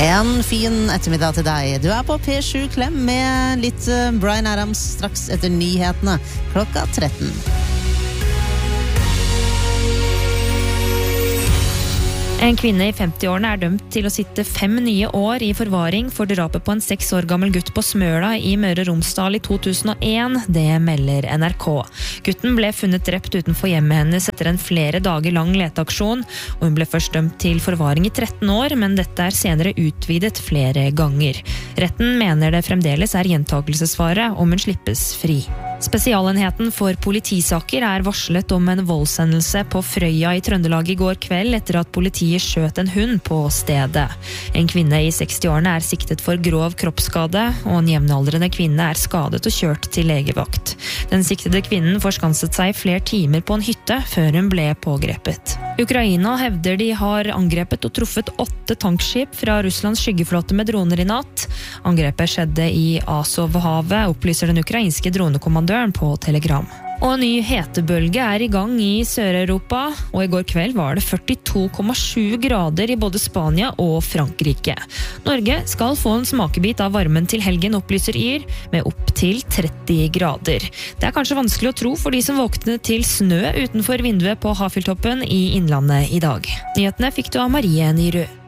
En fin ettermiddag til deg. Du på P7 Klem med litt Bryan Adams straks etter nyhetene klokka 13. En kvinne i 50-årene dømt til å sitte 5 nye år i forvaring for drapet på en 6 år gammel gutt på Smøla i Møre og Romsdal i 2001, det melder NRK. Gutten ble funnet drept utenfor hjemmet hennes etter en flere dager lang leteaksjon, og hun ble først dømt til forvaring i 13 år, men dette senere utvidet flere ganger. Retten mener det fremdeles gjentakelsesfare om hun slippes fri. Spesialenheten for politisaker varslet om en voldshendelse på Frøya i Trøndelag i går kveld etter at politiet skjøt en hund på stedet. En kvinne i 60-årene siktet for grov kroppsskade, og en jevnaldrende kvinne skadet og kjørt til legevakt. Den siktede kvinnen forskanset seg flere timer på en hytte før hun ble pågrepet. Ukraina hevder de har angrepet og truffet 8 tankskip fra Russlands skyggeflåte med droner i natt. Angrepet skjedde i Azovhavet, opplyser den ukrainske dronekommandøren på Telegram. Og en ny hetebølge i gang i Sør-Europa, og i går kveld var det 42,7 grader i både Spania og Frankrike. Norge skal få en smakebit av varmen til helgen, opplyser Yr, med opp til 30 grader. Det kanskje vanskelig å tro for de som våknet til snø utenfor vinduet på Hafjelltoppen i Innlandet i dag. Nyhetene fikk du av Marie Nyrud.